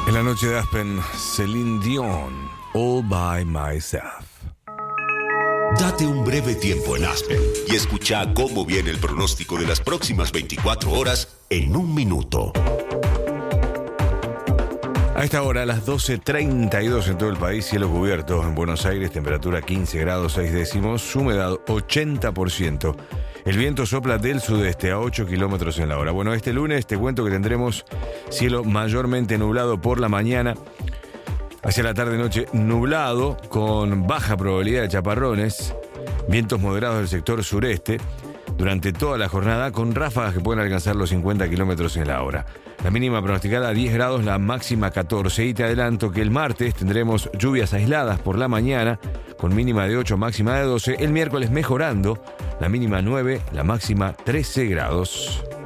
En la noche de Aspen, Celine Dion, All by Myself. Date un breve tiempo en Aspen y escucha cómo viene el pronóstico de las próximas 24 horas en un minuto. A esta hora, a las 12:32 en todo el país, cielo cubierto. En Buenos Aires, temperatura 15 grados 6 décimos, humedad 80%. El viento sopla del sudeste a 8 kilómetros en la hora. Bueno, este lunes te cuento que tendremos cielo mayormente nublado por la mañana. Hacia la tarde-noche nublado, con baja probabilidad de chaparrones. Vientos moderados del sector sureste. Durante toda la jornada, con ráfagas que pueden alcanzar los 50 kilómetros en la hora. La mínima pronosticada 10 grados, la máxima 14. Y te adelanto que el martes tendremos lluvias aisladas por la mañana, con mínima de 8, máxima de 12. El miércoles mejorando, la mínima 9, la máxima 13 grados.